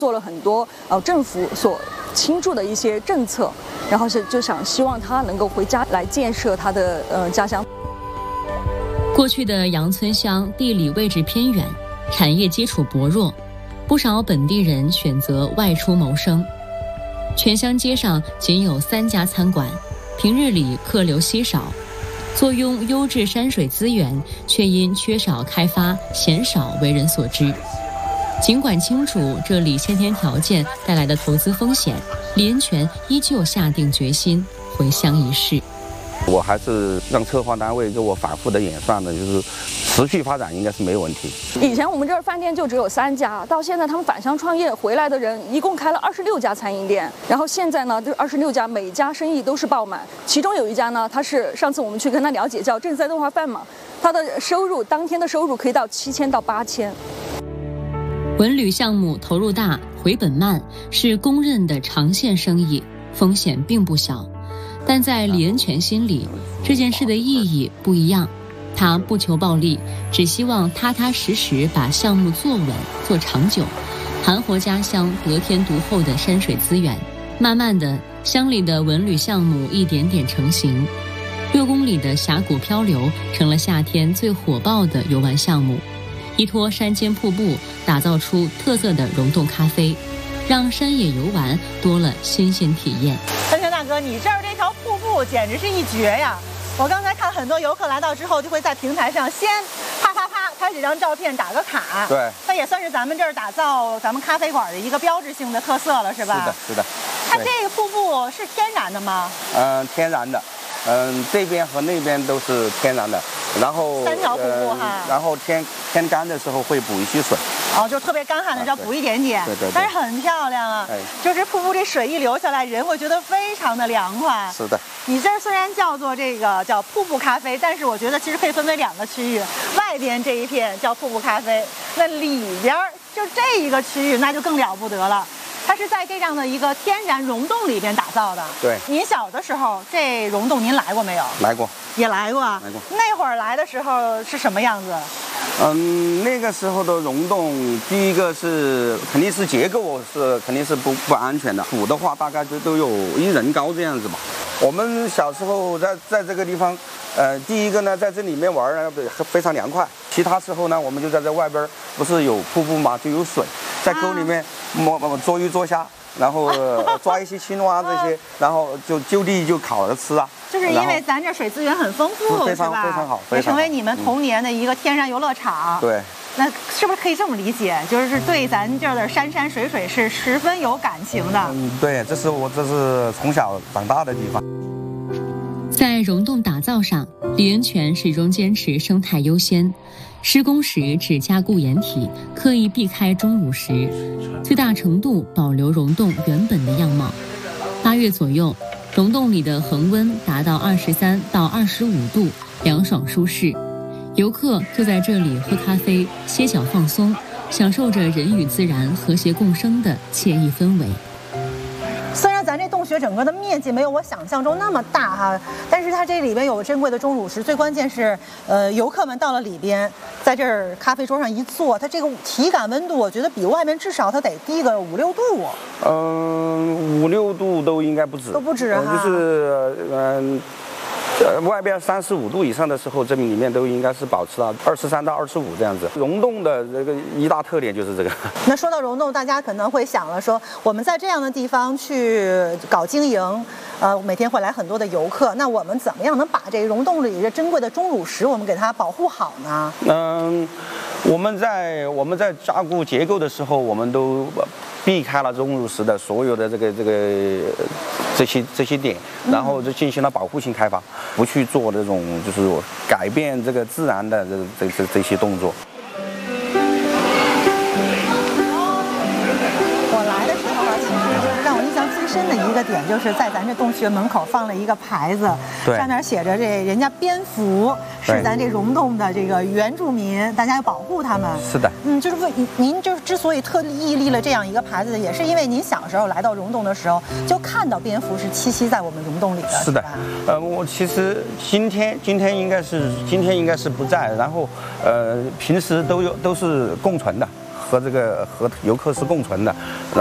做了很多政府所倾注的一些政策，然后就希望他能够回家来建设他的家乡。 过去的杨村乡地理位置偏远，产业基础薄弱，不少本地人选择外出谋生。全乡街上仅有3家餐馆，平日里客流稀少，坐拥优质山水资源，却因缺少开发鲜少为人所知。尽管清楚这里先天条件带来的投资风险，李恩泉依旧下定决心回乡一试。 我还是让策划单位给我反复的演算的，就是持续发展应该是没有问题。 以前我们这儿饭店就只有3家，到现在他们返乡创业回来的人一共开了26家餐饮店，然后现在呢，这26家每家生意都是爆满，其中有一家呢，它是上次我们去跟他了解叫正三顿话饭嘛，它的收入当天的收入可以到7000到8000。 文旅项目投入大，回本慢，是公认的长线生意，风险并不小。但在李恩泉心里，这件事的意义不一样。他不求暴利，只希望踏踏实实把项目做稳、做长久，盘活家乡得天独厚的山水资源。慢慢的，乡里的文旅项目一点点成型，6公里的峡谷漂流成了夏天最火爆的游玩项目。依托山间瀑布，打造出特色的溶洞咖啡，让山野游玩多了新鲜体验。 恩泉大哥，你这儿这条瀑布简直是一绝呀！我刚才看很多游客来到之后，就会在平台上先啪拍几张照片，打个卡。 对， 它也算是咱们这儿打造咱们咖啡馆的一个标志性的特色了，是吧？ 是的。 它这个瀑布是天然的吗？ 天然的。这边和那边都是天然的。然后 3条瀑布哈。 然后天干的时候会补一些水。 哦，就特别干旱的时候补一点点。 对。 但是很漂亮啊。就是瀑布这水一流下来，人会觉得非常的凉快。 是的。 你这儿虽然叫做这个叫瀑布咖啡，但是我觉得其实可以分为2个区域，外边这一片叫瀑布咖啡，那里边就这一个区域那就更了不得了。它是在这样的一个天然溶洞里边打造的。 对。 您小的时候这溶洞您来过没有？ 来过。 也来过。那会儿来的时候是什么样子？ 那个时候的溶洞，第一个是肯定是结构肯定是不安全的，土的话大概都有1人高这样子吧。我们小时候在这个地方，第一个呢在这里面玩呢非常凉快，其他时候呢我们就在这外边，不是有瀑布嘛，就有水，在沟里面捉鱼捉虾，然后抓一些青蛙这些，然后就地就烤着吃啊。 就是因为咱这水资源很丰富， 非常好， 也成为你们童年的一个天然游乐场。 对。 那是不是可以这么理解，就是对咱这儿的山水是十分有感情的？ 对，这是从小长大的地方。 在溶洞打造上，李恩泉始终坚持生态优先，施工时只加固掩体，刻意避开钟乳石，最大程度保留溶洞原本的样貌。8月左右，溶洞里的恒温达到23到25度，凉爽舒适。游客就在这里喝咖啡、歇脚放松，享受着人与自然和谐共生的惬意氛围。 虽然咱这洞穴整个的面积没有我想象中那么大哈，但是它这里边有珍贵的钟乳石，最关键是，游客们到了里边，在这儿咖啡桌上一坐，它这个体感温度，我觉得比外面至少它得低个5、6度。 5、6度都应该不止， 都不止哈。 外边35度以上的时候，这里面都应该是保持了23到25这样子。溶洞的这个一大特点就是这个。 那说到溶洞，大家可能会想了说，我们在这样的地方去搞经营，每天会来很多的游客，那我们怎么样能把这溶洞里这珍贵的钟乳石，我们给它保护好呢？ 我们在加固结构的时候，我们都避开了钟乳石的所有的这些点，然后就进行了保护性开发，不去做这种就是改变这个自然的这些动作。 我来的时候啊，其实就是让我印象最深的一个点，就是在咱这洞穴门口放了一个牌子，上面写着这人家蝙蝠是咱这溶洞的这个原住民，大家要保护他们。 是的。 就是您就是之所以特意立了这样一个牌子，也是因为您小时候来到溶洞的时候，就看到蝙蝠是栖息在我们溶洞里的。 是的。我其实今天应该是不在，然后平时都是共存的。 和游客是共存的。